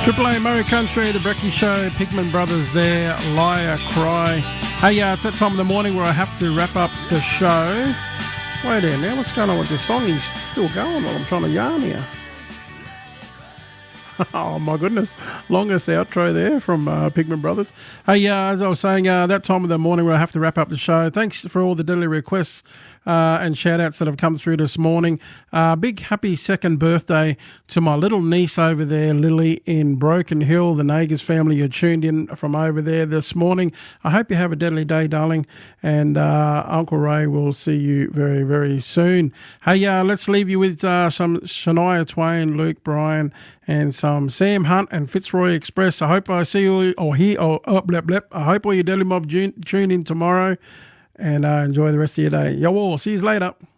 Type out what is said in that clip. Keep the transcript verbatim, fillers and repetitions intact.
Triple A Murray Country, The Brekkie Show, Pigman Brothers there, Liar Cry. Hey, uh, it's that time of the morning where I have to wrap up the show. Wait there now, what's going on with this song? He's still going while I'm trying to yarn here. Oh my goodness, longest outro there from uh, Pigman Brothers. Hey, uh, as I was saying, uh, that time of the morning where I have to wrap up the show. Thanks for all the daily requests uh, and shout outs that have come through this morning. Uh, big happy second birthday to my little niece over there, Lily, in Broken Hill. The Nagas family are tuned in from over there this morning. I hope you have a deadly day, darling, and uh, Uncle Ray will see you very, very soon. Hey, uh, let's leave you with uh, some Shania Twain, Luke Bryan, and some Sam Hunt and Fitzroy Express. I hope I see you or hear or oh, blep, blep. I hope all your Daily Mob tune in tomorrow, and uh, enjoy the rest of your day. Yo, all. See you later.